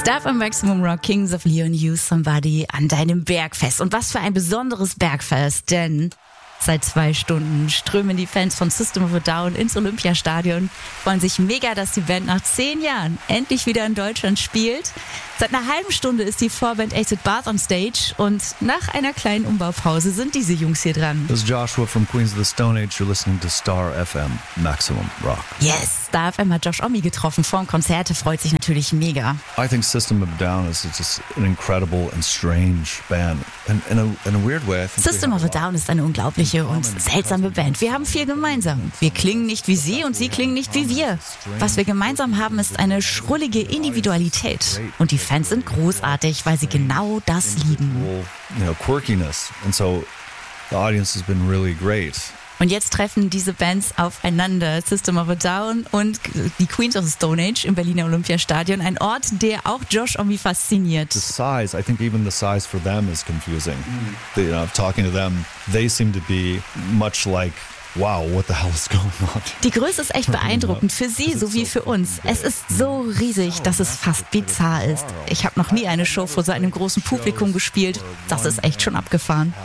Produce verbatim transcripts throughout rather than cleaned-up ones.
Star F M Maximum Rock, Kings of Leon, You Somebody an deinem Bergfest. Und was für ein besonderes Bergfest, denn seit zwei Stunden strömen die Fans von System of a Down ins Olympiastadion, freuen sich mega, dass die Band nach zehn Jahren endlich wieder in Deutschland spielt. Seit einer halben Stunde ist die Vorband Acid Bath on Stage und nach einer kleinen Umbaupause sind diese Jungs hier dran. This is Joshua from Queens of the Stone Age. You're listening to Star F M Maximum Rock. Yes, Star F M hat Josh Homme getroffen vor dem Konzert, freut sich natürlich mega. I think System of a Down is just an incredible and strange band. And in a, in a weird way, I think System of a Down ist eine unglaubliche und seltsame Band. Wir haben viel gemeinsam. Wir klingen nicht wie sie und sie klingen nicht wie wir. Was wir gemeinsam haben, ist eine schrullige Individualität. Und die Fans sind großartig, weil sie genau das lieben. You know, quirkiness. And so the audience has been really great. Und jetzt treffen diese Bands aufeinander. System of a Down und die Queens of the Stone Age im Berliner Olympiastadion. Ein Ort, der auch Josh Homme fasziniert. The size, I think even the size for them is confusing. Mm. They, you know, talking to them, they seem to be much like, wow, what the hell is going on? Die Größe ist echt beeindruckend für sie sowie für uns. Es ist so riesig, dass es fast bizarr ist. Ich habe noch nie eine Show vor so einem großen Publikum gespielt. Das ist echt schon abgefahren.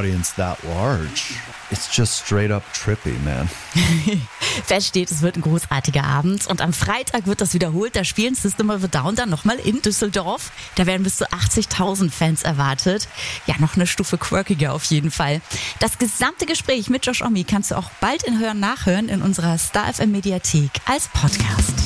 It's just straight up trippy, man. Fest steht, es wird ein großartiger Abend und am Freitag wird das wiederholt. Da spielen System of a Down dann nochmal in Düsseldorf. Da werden bis zu achtzigtausend Fans erwartet. Ja, noch eine Stufe quirkiger auf jeden Fall. Das gesamte Gespräch mit Josh Homme kannst du auch bald in Hören nachhören in unserer Star F M Mediathek als Podcast.